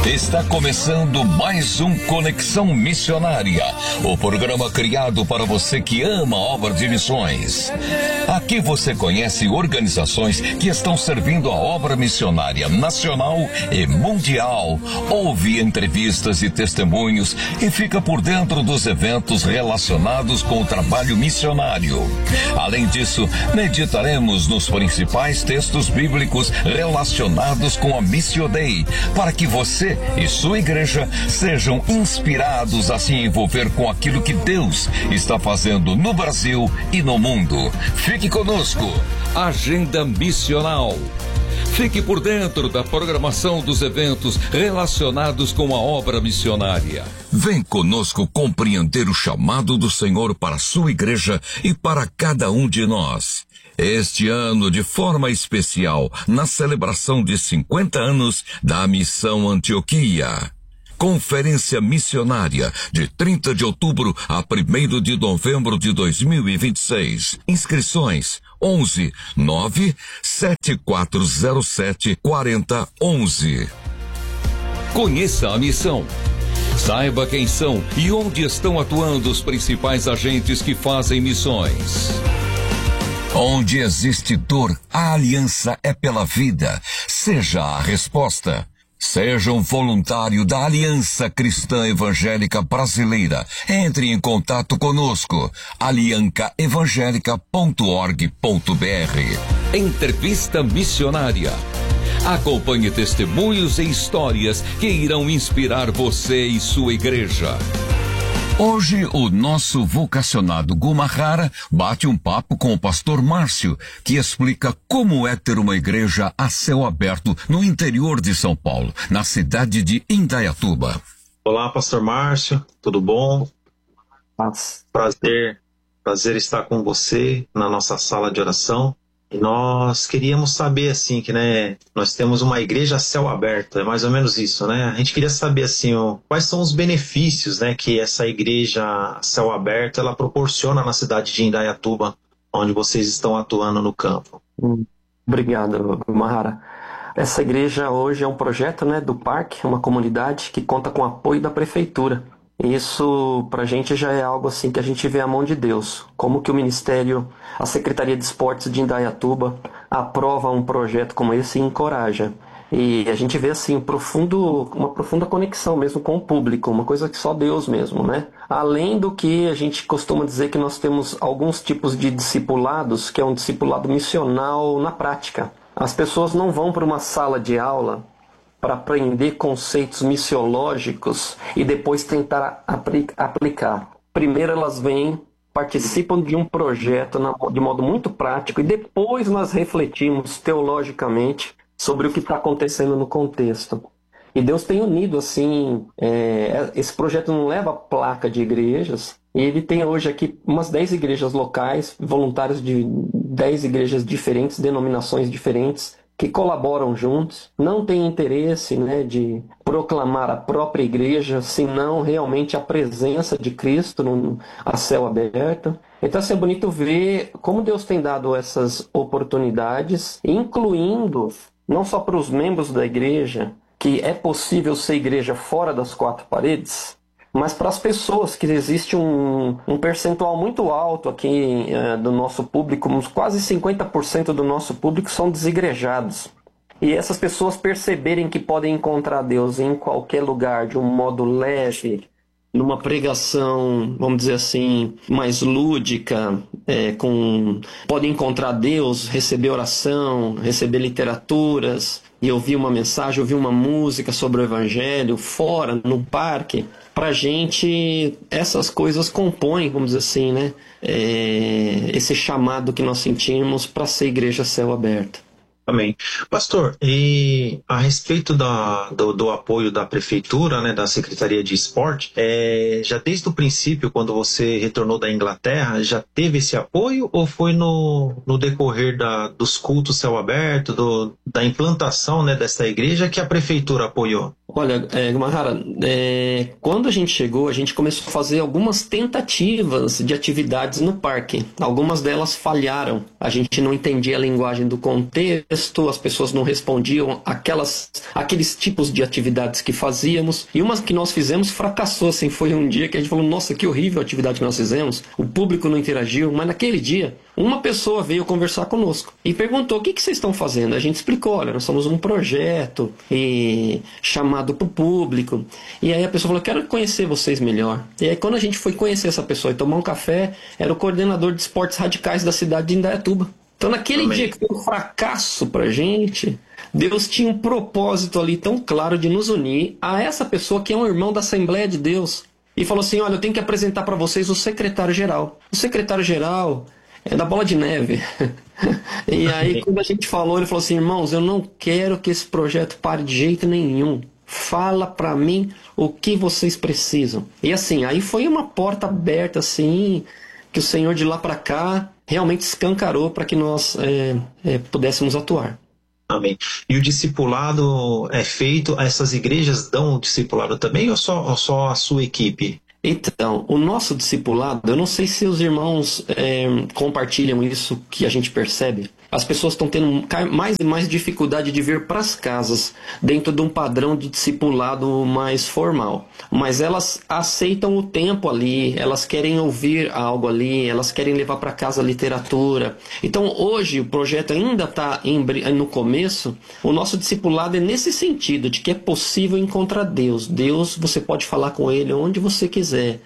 Está começando mais um Conexão Missionária, o programa criado para você que ama a obra de missões. Aqui você conhece organizações que estão servindo a obra missionária nacional e mundial, ouve entrevistas e testemunhos e fica por dentro dos eventos relacionados com o trabalho missionário. Além disso, meditaremos nos principais textos bíblicos relacionados com a Missio Dei, para que você e sua igreja sejam inspirados a se envolver com aquilo que Deus está fazendo no Brasil e no mundo. Fique conosco. Agenda Missional. Fique por dentro da programação dos eventos relacionados com a obra missionária. Vem conosco compreender o chamado do Senhor para a sua igreja e para cada um de nós. Este ano, de forma especial, na celebração de 50 anos da Missão Antioquia. Conferência Missionária, de 30 de outubro a 1º de novembro de 2026. Inscrições 11 9 7407 4011. Conheça a missão. Saiba quem são e onde estão atuando os principais agentes que fazem missões. Onde existe dor, a aliança é pela vida. Seja a resposta. Seja um voluntário da Aliança Cristã Evangélica Brasileira. Entre em contato conosco. aliancaevangelica.org.br. Entrevista Missionária. Acompanhe testemunhos e histórias que irão inspirar você e sua igreja. Hoje, o nosso vocacionado Gumahara bate um papo com o pastor Márcio, que explica como é ter uma igreja a céu aberto no interior de São Paulo, na cidade de Indaiatuba. Olá, pastor Márcio, tudo bom? Prazer estar com você na nossa sala de oração. E nós queríamos saber, assim, que, nós temos uma igreja a céu aberto, é mais ou menos isso, né? A gente queria saber, assim, quais são os benefícios, que essa igreja a céu aberto, ela proporciona na cidade de Indaiatuba, onde vocês estão atuando no campo. Obrigado, Mahara. Essa igreja hoje é um projeto, do Parque, uma comunidade que conta com o apoio da prefeitura. Isso, pra gente, já é algo assim que a gente vê a mão de Deus. Como que o Ministério, a Secretaria de Esportes de Indaiatuba aprova um projeto como esse e encoraja. E a gente vê, assim, uma profunda conexão mesmo com o público, uma coisa que só Deus mesmo, Além do que a gente costuma dizer que nós temos alguns tipos de discipulados, que é um discipulado missional na prática. As pessoas não vão para uma sala de aula para aprender conceitos missiológicos e depois tentar aplicar. Primeiro elas vêm, participam de um projeto de modo muito prático e depois nós refletimos teologicamente sobre o que está acontecendo no contexto. E Deus tem unido, assim, esse projeto não leva placa de igrejas, e ele tem hoje aqui umas 10 igrejas locais, voluntários de 10 igrejas diferentes, denominações diferentes, que colaboram juntos, não tem interesse de proclamar a própria igreja, senão realmente a presença de Cristo a céu aberto. Então é bonito ver como Deus tem dado essas oportunidades, incluindo não só para os membros da igreja, que é possível ser igreja fora das quatro paredes, mas para as pessoas, que existe um percentual muito alto aqui do nosso público, quase 50% do nosso público são desigrejados. E essas pessoas perceberem que podem encontrar Deus em qualquer lugar, de um modo leve, numa pregação, vamos dizer assim, mais lúdica, podem encontrar Deus, receber oração, receber literaturas, e ouvir uma mensagem, ouvir uma música sobre o Evangelho, fora, no parque. Pra gente, essas coisas compõem, vamos dizer assim, esse chamado que nós sentimos para ser igreja a céu aberto. Amém. Pastor, e a respeito do apoio da prefeitura, da Secretaria de Esporte, já desde o princípio, quando você retornou da Inglaterra, já teve esse apoio ou foi no decorrer dos cultos céu aberto, da implantação dessa igreja que a prefeitura apoiou? Olha, Gumarara, quando a gente chegou, a gente começou a fazer algumas tentativas de atividades no parque. Algumas delas falharam. A gente não entendia a linguagem do contexto, as pessoas não respondiam aqueles tipos de atividades que fazíamos. E uma que nós fizemos fracassou, assim. Foi um dia que a gente falou, nossa, que horrível a atividade que nós fizemos. O público não interagiu, mas naquele dia, uma pessoa veio conversar conosco e perguntou, o que vocês estão fazendo? A gente explicou, olha, nós somos um projeto chamado para o público. E aí a pessoa falou, quero conhecer vocês melhor. E aí quando a gente foi conhecer essa pessoa e tomar um café, era o coordenador de esportes radicais da cidade de Indaiatuba. Então naquele dia que foi um fracasso pra gente, Deus tinha um propósito ali tão claro de nos unir a essa pessoa que é um irmão da Assembleia de Deus. E falou assim, olha, eu tenho que apresentar para vocês o secretário-geral. O secretário-geral é da Bola de Neve. E aí quando a gente falou, ele falou assim, irmãos, eu não quero que esse projeto pare de jeito nenhum. Fala pra mim o que vocês precisam. E assim, aí foi uma porta aberta assim, que o Senhor de lá pra cá realmente escancarou para que nós pudéssemos atuar. Amém. E o discipulado é feito, essas igrejas dão o discipulado também ou só a sua equipe? Então, o nosso discipulado, eu não sei se os irmãos compartilham isso que a gente percebe. As pessoas estão tendo mais e mais dificuldade de vir para as casas dentro de um padrão de discipulado mais formal. Mas elas aceitam o tempo ali, elas querem ouvir algo ali, elas querem levar para casa literatura. Então hoje o projeto ainda está no começo. O nosso discipulado é nesse sentido, de que é possível encontrar Deus. Deus, você pode falar com Ele onde você quiser.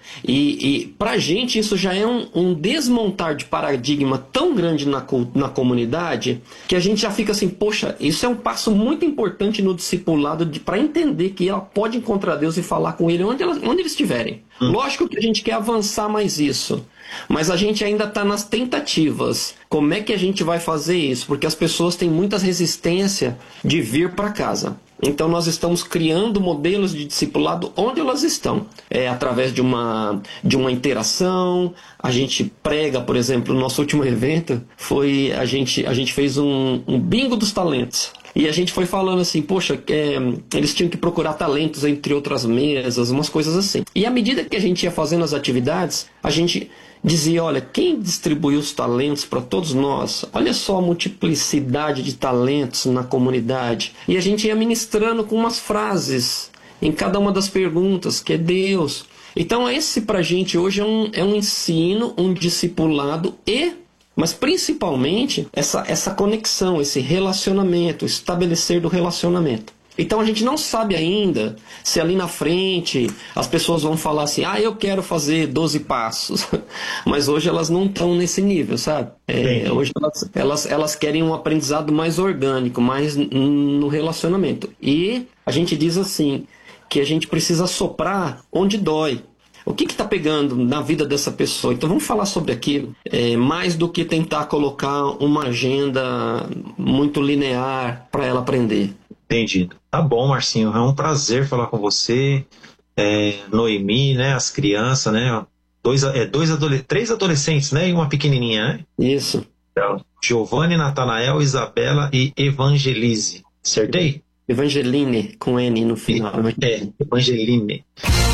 E para a gente isso já é um desmontar de paradigma tão grande na comunidade, que a gente já fica assim, poxa, isso é um passo muito importante no discipulado para entender que ela pode encontrar Deus e falar com Ele onde eles estiverem. Lógico que a gente quer avançar mais isso, mas a gente ainda está nas tentativas. Como é que a gente vai fazer isso? Porque as pessoas têm muita resistência de vir para casa. Então nós estamos criando modelos de discipulado onde elas estão. Através de uma interação. A gente prega, por exemplo, no nosso último evento, a gente fez um bingo dos talentos. E a gente foi falando assim, poxa, eles tinham que procurar talentos entre outras mesas, umas coisas assim. E à medida que a gente ia fazendo as atividades, a gente dizia, olha, quem distribuiu os talentos para todos nós? Olha só a multiplicidade de talentos na comunidade. E a gente ia ministrando com umas frases em cada uma das perguntas, que é Deus. Então esse pra gente hoje é um ensino, um discipulado mas principalmente essa conexão, esse relacionamento, estabelecer do relacionamento. Então a gente não sabe ainda se ali na frente as pessoas vão falar assim, eu quero fazer 12 passos. Mas hoje elas não estão nesse nível, sabe? Hoje elas querem um aprendizado mais orgânico, mais no relacionamento. E a gente diz assim, que a gente precisa soprar onde dói. O que está pegando na vida dessa pessoa? Então vamos falar sobre aquilo, mais do que tentar colocar uma agenda muito linear para ela aprender. Entendido. Tá bom, Marcinho, é um prazer falar com você, Noemi, né, as crianças, né, três adolescentes, né, e uma pequenininha, né? Isso. Então, Giovanni, Natanael, Isabela e Evangelise. Acertei? Evangeline, com N no final. Evangeline.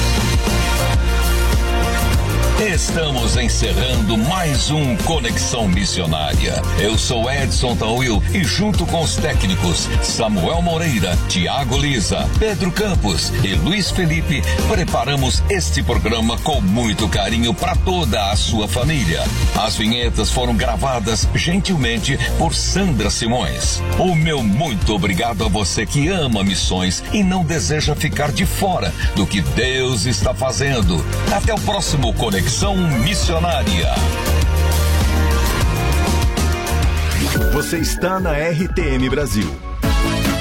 Estamos encerrando mais um Conexão Missionária. Eu sou Edson Tauil e junto com os técnicos Samuel Moreira, Tiago Lisa, Pedro Campos e Luiz Felipe, preparamos este programa com muito carinho para toda a sua família. As vinhetas foram gravadas gentilmente por Sandra Simões. O meu muito obrigado a você que ama missões e não deseja ficar de fora do que Deus está fazendo. Até o próximo Conexão Missionária. Você está na RTM Brasil.